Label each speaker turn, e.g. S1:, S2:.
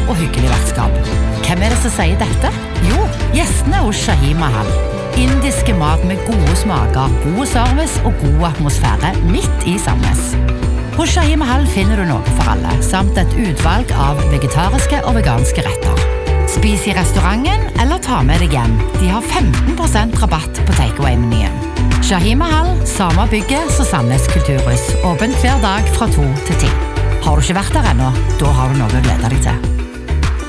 S1: og hyggelig vertskap. Hvem det som sier dette? Jo, gjestene hos Shahi Mahal. Indiske mat med gode smaker, god service og god atmosfære midt i Sandnes. Hos Shahi Mahal finner du noe for alle, samt et utvalg av vegetariske og veganske retter. Spis i restauranten eller ta med deg hjem. De har 15% rabatt på takeaway-menyen. Shahi Mahal, samme bygget som Sandnes Kulturhus. Åpent hver dag fra 2 til 10. Har du ikke vært der ennå? Da har du noe å glede deg til.